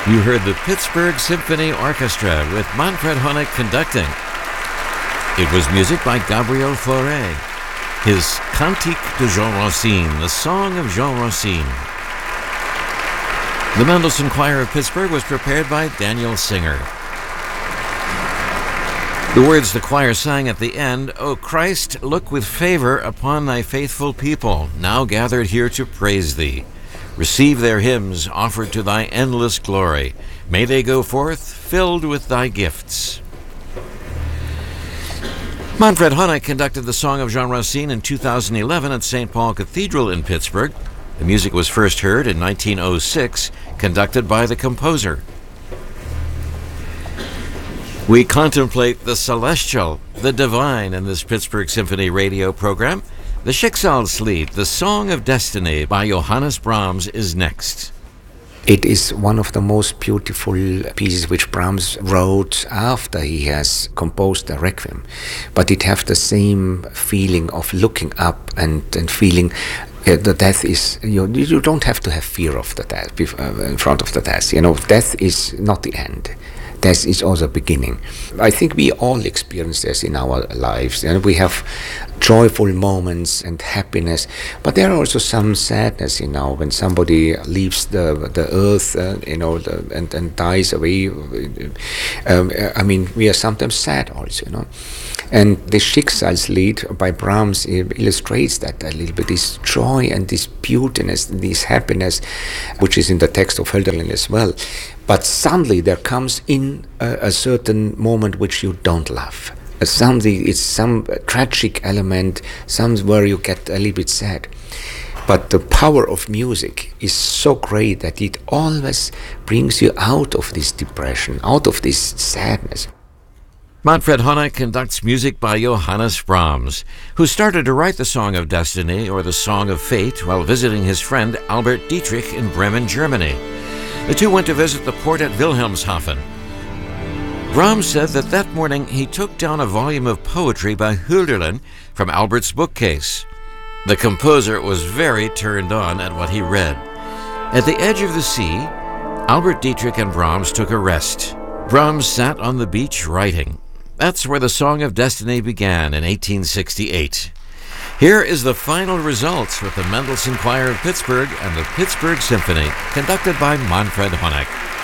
You heard the Pittsburgh Symphony Orchestra with Manfred Honeck conducting. It was music by Gabriel Fauré. His Cantique de Jean Racine, the Song of Jean Racine. The Mendelssohn Choir of Pittsburgh was prepared by Daniel Singer. The words the choir sang at the end, "O Christ, look with favor upon thy faithful people, now gathered here to praise thee. Receive their hymns offered to thy endless glory. May they go forth filled with thy gifts." Manfred Honeck conducted the Song of Jean Racine in 2011 at St. Paul Cathedral in Pittsburgh. The music was first heard in 1906, conducted by the composer. We contemplate the celestial, the divine in this Pittsburgh Symphony radio program. The Schicksalslied, the Song of Destiny by Johannes Brahms is next. It is one of the most beautiful pieces which Brahms wrote after he has composed the Requiem. But it has the same feeling of looking up and feeling the death is, you don't have to have fear of the death in front of the death. Death is not the end. Death is also a beginning. I think we all experience this in our lives. We have joyful moments and happiness, but there are also some sadness, when somebody leaves the earth, and dies away. We are sometimes sad also, And the Schicksalslied by Brahms illustrates that a little bit, this joy and this beautiness, this happiness, which is in the text of Hölderlin as well. But suddenly there comes in a certain moment which you don't love. Suddenly it's some tragic element, somewhere you get a little bit sad. But the power of music is so great that it always brings you out of this depression, out of this sadness. Manfred Honeck conducts music by Johannes Brahms, who started to write the Song of Destiny or the Song of Fate while visiting his friend Albert Dietrich in Bremen, Germany. The two went to visit the port at Wilhelmshaven. Brahms said that morning he took down a volume of poetry by Hölderlin from Albert's bookcase. The composer was very turned on at what he read. At the edge of the sea, Albert Dietrich and Brahms took a rest. Brahms sat on the beach writing. That's where the Song of Destiny began in 1868. Here is the final results with the Mendelssohn Choir of Pittsburgh and the Pittsburgh Symphony, conducted by Manfred Honeck.